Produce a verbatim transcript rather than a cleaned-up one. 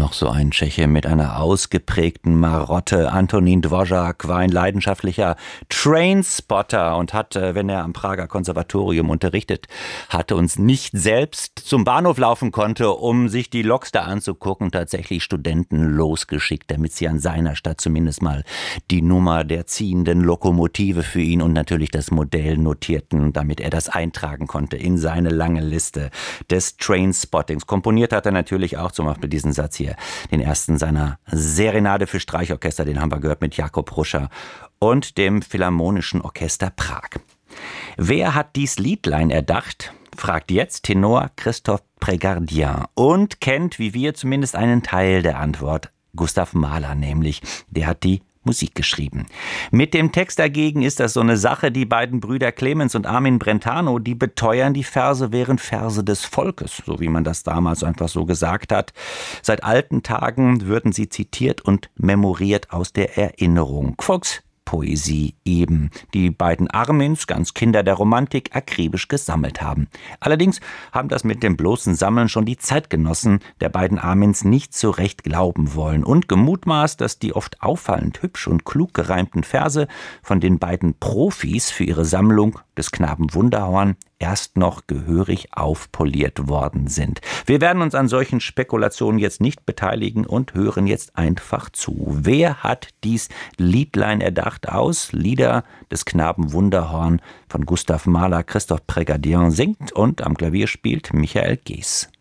Noch so ein Tscheche mit einer ausgeprägten Marotte. Antonín Dvořák war ein leidenschaftlicher Trainspotter und hat, wenn er am Prager Konservatorium unterrichtet hatte, uns nicht selbst zum Bahnhof laufen konnte, um sich die Loks da anzugucken, tatsächlich Studenten losgeschickt, damit sie an seiner Stadt zumindest mal die Nummer der ziehenden Lokomotive für ihn und natürlich das Modell notierten, damit er das eintragen konnte in seine lange Liste des Trainspottings. Komponiert hat er natürlich auch zum Beispiel diesen Satz hier, den ersten seiner Serenade für Streichorchester, den haben wir gehört mit Jakob Ruscher und dem Philharmonischen Orchester Prag. Wer hat dies Liedlein erdacht? Fragt jetzt Tenor Christophe Prégardien und kennt, wie wir, zumindest einen Teil der Antwort. Gustav Mahler nämlich, der hat die Musik geschrieben. Mit dem Text dagegen ist das so eine Sache. Die beiden Brüder Clemens und Armin Brentano, die beteuern, die Verse wären Verse des Volkes, so wie man das damals einfach so gesagt hat. Seit alten Tagen würden sie zitiert und memoriert aus der Erinnerung. Volkspoesie eben, die beiden Armins, ganz Kinder der Romantik, akribisch gesammelt haben. Allerdings haben das mit dem bloßen Sammeln schon die Zeitgenossen der beiden Armins nicht so recht glauben wollen und gemutmaßt, dass die oft auffallend hübsch und klug gereimten Verse von den beiden Profis für ihre Sammlung des Knaben Wunderhorn erst noch gehörig aufpoliert worden sind. Wir werden uns an solchen Spekulationen jetzt nicht beteiligen und hören jetzt einfach zu. Wer hat dies Liedlein erdacht aus Lieder des Knaben Wunderhorn von Gustav Mahler? Christophe Prégardien singt und am Klavier spielt Michael Gees.